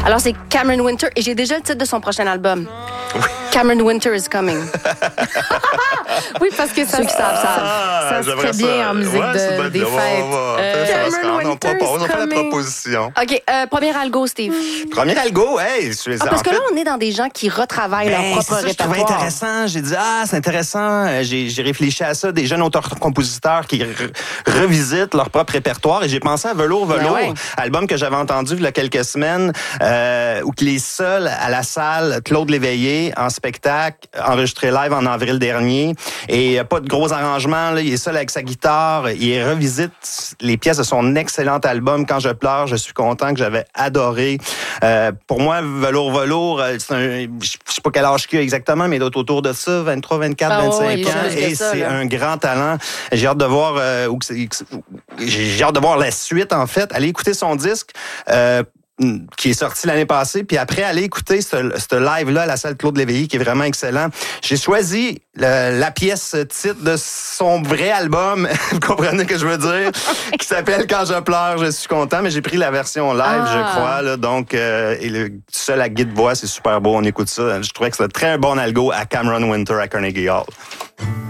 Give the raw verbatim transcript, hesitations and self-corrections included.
Alors, c'est Cameron Winter et j'ai déjà le titre de son prochain album. Oui. Cameron Winter is coming. Oui, parce que ça, ceux qui savent, savent. Ah, ça se fait bien en musique ouais, de, des fêtes. Euh, Cameron on Winter propose, on fait la coming. proposition. OK, euh, premier algo, Steve. Premier algo, hey, je les Ah, parce en que fait, là, on est dans des gens qui retravaillent ben, leur propre c'est ça, je trouvais répertoire. intéressant. J'ai dit, ah, c'est intéressant. Euh, J'ai, j'ai réfléchi à ça. Des jeunes auteurs-compositeurs qui re- revisitent leur propre répertoire. Et j'ai pensé à Velours, Velours, Ben ouais. album que j'avais entendu il y a quelques semaines, euh, où il est seul à la salle, Claude Léveillé, en spectacle, enregistré live en avril dernier. Et il n'y a pas de gros arrangements. Là. Il est seul avec sa guitare. Il revisite les pièces de son excellent album. Quand je pleure, je suis content, que j'avais adoré. Euh, pour moi, Velours, Velours, c'est un, je sais pas quel âge qu'il a exactement, mais il doit être autour de ça, vingt-trois, vingt-quatre, Ah, vingt-cinq ouais, ans. ouais, Et ça, c'est là. un grand talent. J'ai hâte de voir euh, où que c'est- j'ai hâte de voir la suite, en fait. Allez écouter son disque. Euh, qui est sorti l'année passée, puis après, aller écouter ce, ce live-là à la salle Claude Léveillé, qui est vraiment excellent. J'ai choisi le, la pièce titre de son vrai album, vous comprenez ce que je veux dire, qui s'appelle « Quand je pleure, je suis content », mais j'ai pris la version live, Ah. je crois, là, donc, euh, et le seul à guide-voix, c'est super beau, on écoute ça. Je trouvais que c'était un très bon algo à Cameron Winter à Carnegie Hall.